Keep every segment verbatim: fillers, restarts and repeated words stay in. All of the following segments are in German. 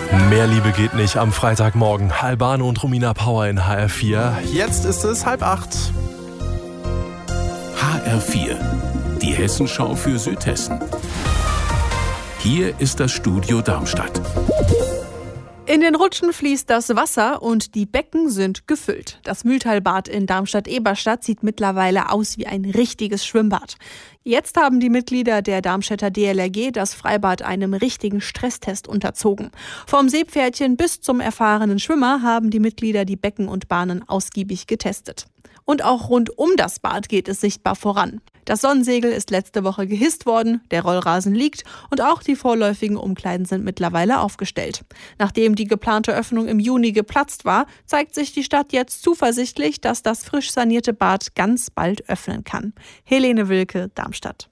Mehr Liebe geht nicht am Freitagmorgen. Albano und Romina Power in H R vier. Jetzt ist es halb acht. H R vier, die Hessenschau für Südhessen. Hier ist das Studio Darmstadt. In den Rutschen fließt das Wasser und die Becken sind gefüllt. Das Mühltalbad in Darmstadt-Eberstadt sieht mittlerweile aus wie ein richtiges Schwimmbad. Jetzt haben die Mitglieder der Darmstädter D L R G das Freibad einem richtigen Stresstest unterzogen. Vom Seepferdchen bis zum erfahrenen Schwimmer haben die Mitglieder die Becken und Bahnen ausgiebig getestet. Und auch rund um das Bad geht es sichtbar voran. Das Sonnensegel ist letzte Woche gehisst worden, der Rollrasen liegt und auch die vorläufigen Umkleiden sind mittlerweile aufgestellt. Nachdem die geplante Öffnung im Juni geplatzt war, zeigt sich die Stadt jetzt zuversichtlich, dass das frisch sanierte Bad ganz bald öffnen kann. Helene Wilke, Darmstadt.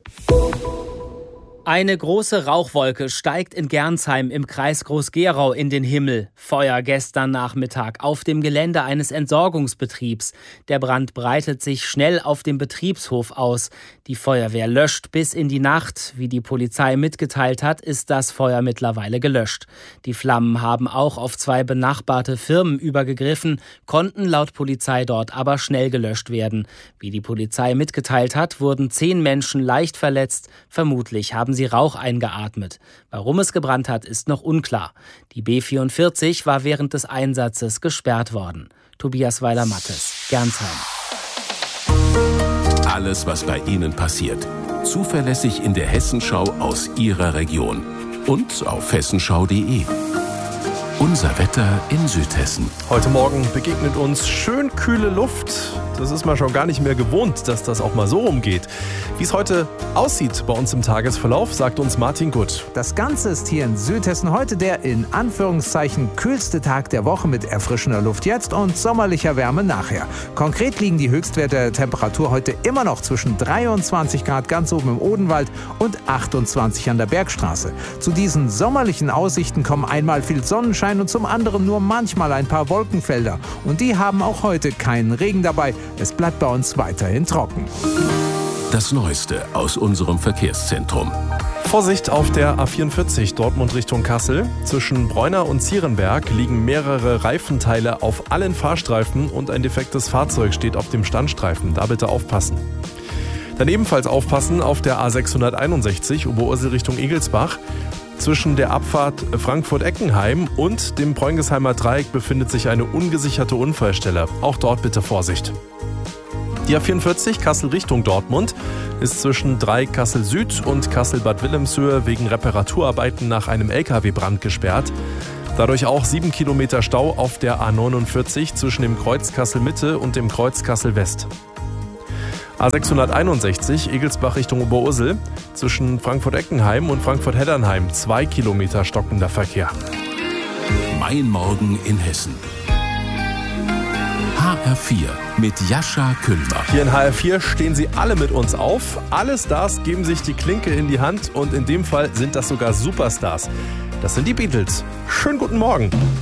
Eine große Rauchwolke steigt in Gernsheim im Kreis Groß-Gerau in den Himmel. Feuer gestern Nachmittag auf dem Gelände eines Entsorgungsbetriebs. Der Brand breitet sich schnell auf dem Betriebshof aus. Die Feuerwehr löscht bis in die Nacht. Wie die Polizei mitgeteilt hat, ist das Feuer mittlerweile gelöscht. Die Flammen haben auch auf zwei benachbarte Firmen übergegriffen, konnten laut Polizei dort aber schnell gelöscht werden. Wie die Polizei mitgeteilt hat, wurden zehn Menschen leicht verletzt. Vermutlich haben sie Rauch eingeatmet. Warum es gebrannt hat, ist noch unklar. Die B vierundvierzig war während des Einsatzes gesperrt worden. Tobias Weiler-Mattes, Gernsheim. Alles, was bei Ihnen passiert. Zuverlässig in der Hessenschau aus Ihrer Region. Und auf hessenschau punkt de. Unser Wetter in Südhessen. Heute Morgen begegnet uns schön kühle Luft. Das ist man schon gar nicht mehr gewohnt, dass das auch mal so rumgeht. Wie es heute aussieht bei uns im Tagesverlauf, sagt uns Martin Gutt. Das Ganze ist hier in Südhessen heute der in Anführungszeichen kühlste Tag der Woche mit erfrischender Luft jetzt und sommerlicher Wärme nachher. Konkret liegen die Höchstwerte der Temperatur heute immer noch zwischen dreiundzwanzig Grad ganz oben im Odenwald und achtundzwanzig an der Bergstraße. Zu diesen sommerlichen Aussichten kommen einmal viel Sonnenschein und zum anderen nur manchmal ein paar Wolkenfelder. Und die haben auch heute keinen Regen dabei. Es bleibt bei uns weiterhin trocken. Das Neueste aus unserem Verkehrszentrum. Vorsicht auf der A vierundvierzig Dortmund Richtung Kassel. Zwischen Bräuner und Zierenberg liegen mehrere Reifenteile auf allen Fahrstreifen und ein defektes Fahrzeug steht auf dem Standstreifen. Da bitte aufpassen. Dann ebenfalls aufpassen auf der A sechshunderteinundsechzig Oberursel Richtung Egelsbach. Zwischen der Abfahrt Frankfurt-Eckenheim und dem Preungesheimer Dreieck befindet sich eine ungesicherte Unfallstelle. Auch dort bitte Vorsicht. Die A vierundvierzig Kassel Richtung Dortmund ist zwischen Dreieck Kassel Süd und Kassel-Bad Wilhelmshöhe wegen Reparaturarbeiten nach einem L K W-Brand gesperrt. Dadurch auch sieben Kilometer Stau auf der A neunundvierzig zwischen dem Kreuz Kassel Mitte und dem Kreuz Kassel West. A sechshunderteinundsechzig Egelsbach Richtung Oberursel zwischen Frankfurt-Eckenheim und Frankfurt-Heddernheim zwei Kilometer stockender Verkehr. Mein Morgen in Hessen. H R vier mit Jascha Kühlbach. Hier in H R vier stehen sie alle mit uns auf. Alle Stars geben sich die Klinke in die Hand und in dem Fall sind das sogar Superstars. Das sind die Beatles. Schönen guten Morgen.